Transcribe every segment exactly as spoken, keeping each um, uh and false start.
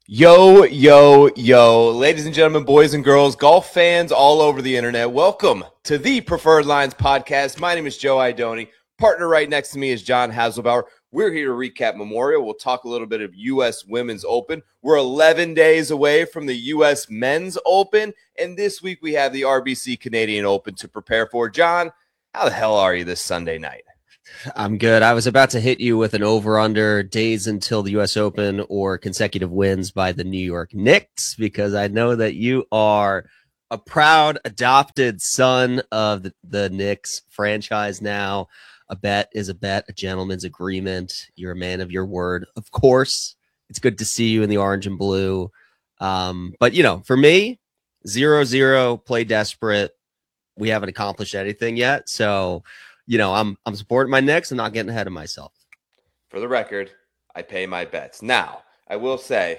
Yo, yo, yo, ladies and gentlemen, boys and girls, golf fans all over the internet, welcome to the Preferred Lines podcast. My name is Joe Idoni. Partner right next to me is John Haselbauer. We're here to recap Memorial. We'll talk a little bit of U S Women's Open. We're eleven days away from the U S Men's Open, and this week we have the R B C Canadian Open to prepare for. John, how the hell are you this Sunday night? I'm good. I was about to hit you with an over-under days until the U S Open or consecutive wins by the New York Knicks, because I know that you are a proud adopted son of the, the Knicks franchise now. A bet is a bet, a gentleman's agreement. You're a man of your word. Of course, it's good to see you in the orange and blue. Um, but, you know, for me, zero zero, play desperate. We haven't accomplished anything yet, so... You know, I'm I'm supporting my Knicks and not getting ahead of myself. For the record, I pay my bets. Now, I will say,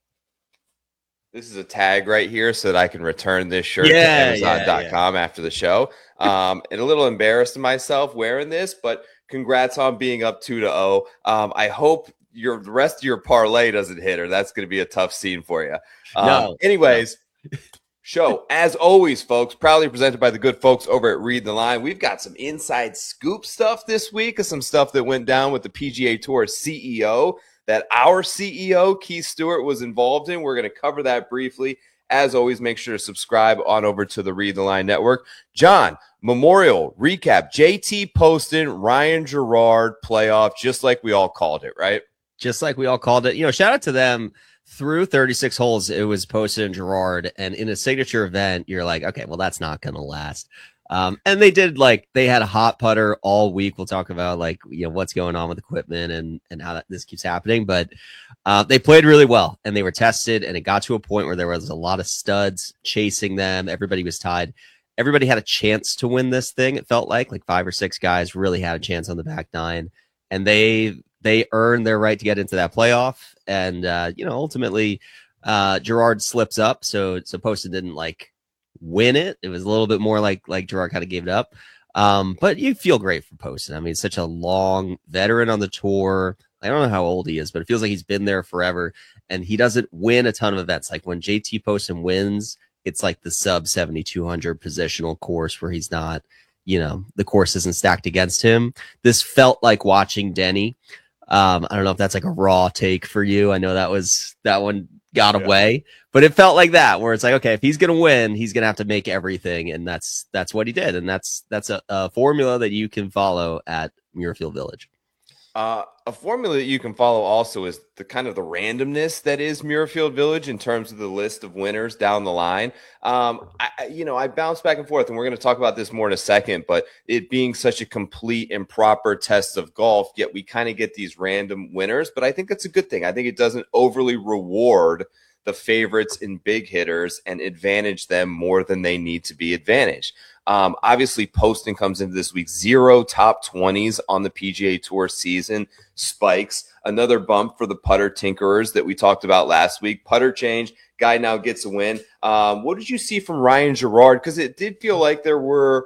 this is a tag right here so that I can return this shirt yeah, to Amazon dot com yeah, yeah. after the show. Um, and a little embarrassed of myself wearing this, but congrats on being up two to oh. Um, I hope your the rest of your parlay doesn't hit, or that's going to be a tough scene for you. Um, No. anyways. No. Show, as always, folks, proudly presented by the good folks over at Read the Line. We've got some inside scoop stuff this week, of some stuff that went down with the P G A Tour C E O that our C E O, Keith Stewart, was involved in. We're going to cover that briefly. As always, make sure to subscribe on over to the Read the Line Network. John, Memorial recap, J T Poston, Ryan Gerard playoff, just like we all called it, right? Just like we all called it. You know, shout out to them. Through thirty-six holes, it was Poston and Gerard, and in a signature event, you're like, okay, well, that's not going to last. Um, and they did, like, they had a hot putter all week. We'll talk about, like, you know, what's going on with equipment and and how that, this keeps happening. But uh, they played really well, and they were tested, and it got to a point where there was a lot of studs chasing them. Everybody was tied. Everybody had a chance to win this thing, it felt like. Like, five or six guys really had a chance on the back nine, and they they earned their right to get into that playoff. And, uh, you know, ultimately, uh, Gerard slips up. So, so Poston didn't like win it. It was a little bit more like, like Gerard kind of gave it up. Um, but you feel great for Poston. I mean, such a long veteran on the tour. I don't know how old he is, but it feels like he's been there forever. And he doesn't win a ton of events. Like when J T Poston wins, it's like the sub seventy-two hundred positional course where he's not, you know, the course isn't stacked against him. This felt like watching Denny. Um, I don't know if that's like a raw take for you. I know that was that one got yeah. away, but it felt like that, where it's like, okay, if he's going to win, he's going to have to make everything. And that's, that's what he did. And that's, that's a, a formula that you can follow at Muirfield Village. Uh, a formula that you can follow also is the kind of the randomness that is Muirfield Village in terms of the list of winners down the line. Um, I, you know, I bounce back and forth, and we're going to talk about this more in a second, but it being such a complete and proper test of golf, yet we kind of get these random winners, but I think that's a good thing. I think it doesn't overly reward the favorites and big hitters and advantage them more than they need to be advantaged. Um, obviously, Poston comes into this week, zero top twenties on the P G A Tour season, spikes. Another bump for the putter tinkerers that we talked about last week. Putter change, guy now gets a win. Um, what did you see from Ryan Gerard? Because it did feel like there were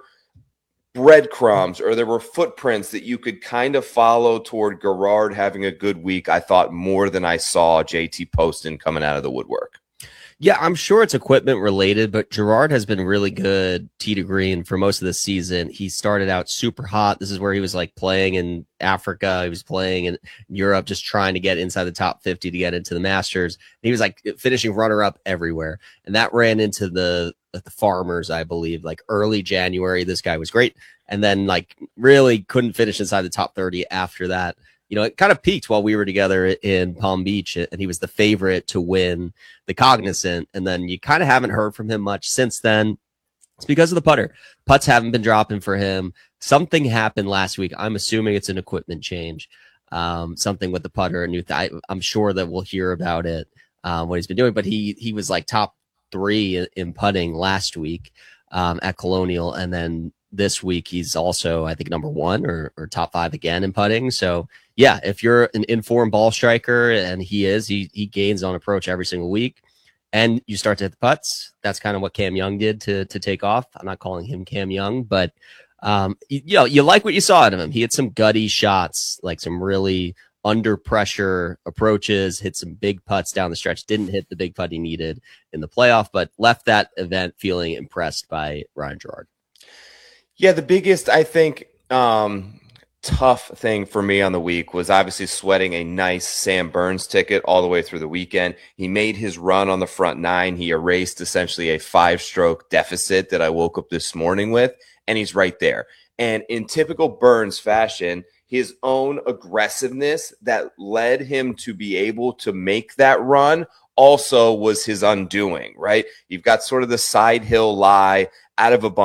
breadcrumbs or there were footprints that you could kind of follow toward Gerard having a good week, I thought, more than I saw J T Poston coming out of the woodwork. Yeah, I'm sure it's equipment related, but Gerard has been really good tee to green for most of the season. He started out super hot. This is where he was like playing in Africa. He was playing in Europe, just trying to get inside the top fifty to get into the Masters. And he was like finishing runner up everywhere. And that ran into the, the Farmers, I believe, like early January. This guy was great. And then like really couldn't finish inside the top thirty after that. You know, it kind of peaked while we were together in Palm Beach, and he was the favorite to win the Cognizant. And then you kind of haven't heard from him much since then. It's because of the putter. Putts haven't been dropping for him. Something happened last week. I'm assuming it's an equipment change, um, something with the putter. And I, I'm sure that we'll hear about it, um, what he's been doing. But he he was like top three in, in putting last week um, at Colonial, and then this week he's also, I think, number one or, or top five again in putting. So yeah, if you're an informed ball striker, and he is, he he gains on approach every single week, and you start to hit the putts. That's kind of what Cam Young did to to take off. I'm not calling him Cam Young, but um, you, you know, you like what you saw out of him. He had some gutty shots, like some really under pressure approaches, hit some big putts down the stretch, didn't hit the big putt he needed in the playoff, but left that event feeling impressed by Ryan Gerard. Yeah, the biggest, I think, um, tough thing for me on the week was obviously sweating a nice Sam Burns ticket all the way through the weekend. He made his run on the front nine. He erased essentially a five-stroke deficit that I woke up this morning with, and he's right there. And in typical Burns fashion, his own aggressiveness that led him to be able to make that run also was his undoing, right? You've got sort of the side hill lie out of a bunch